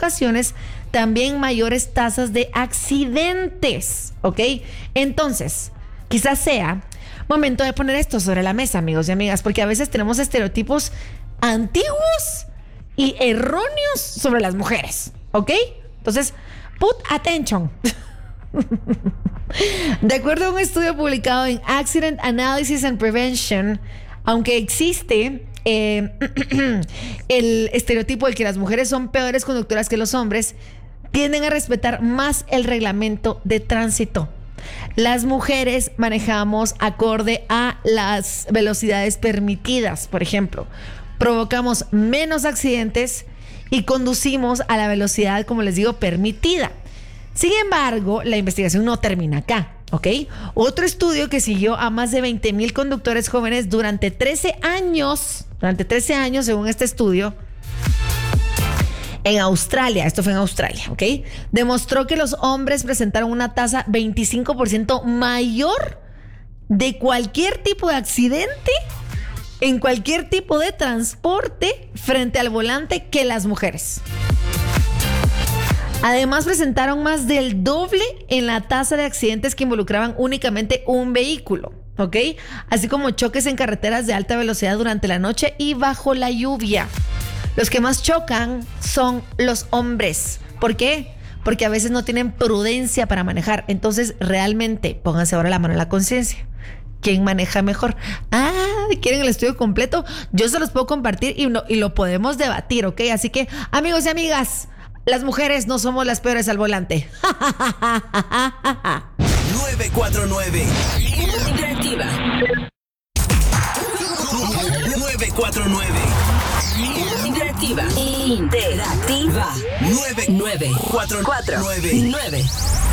ocasiones también mayores tasas de accidentes, ¿ok? Entonces, quizás sea momento de poner esto sobre la mesa, amigos y amigas, porque a veces tenemos estereotipos antiguos y erróneos sobre las mujeres, ¿ok? Entonces, put attention. De acuerdo a un estudio publicado en Accident Analysis and Prevention, aunque existe el estereotipo de que las mujeres son peores conductoras que los hombres, tienden a respetar más el reglamento de tránsito. Las mujeres manejamos acorde a las velocidades permitidas, por ejemplo. Provocamos menos accidentes y conducimos a la velocidad, como les digo, permitida. Sin embargo, la investigación no termina acá, ¿ok? Otro estudio que siguió a más de 20,000 conductores jóvenes durante 13 años, según este estudio, en Australia, esto fue en Australia, ¿ok? Demostró que los hombres presentaron una tasa 25% mayor de cualquier tipo de accidente en cualquier tipo de transporte frente al volante que las mujeres. Además, presentaron más del doble en la tasa de accidentes que involucraban únicamente un vehículo, ¿ok? Así como choques en carreteras de alta velocidad durante la noche y bajo la lluvia. Los que más chocan son los hombres. ¿Por qué? Porque a veces no tienen prudencia para manejar. Entonces, realmente, pónganse ahora la mano en la conciencia. ¿Quién maneja mejor? ¿Quieren el estudio completo? Yo se los puedo compartir y lo podemos debatir, ¿ok? Así que, amigos y amigas, las mujeres no somos las peores al volante. 949 Interactiva. 949 Interactiva. 949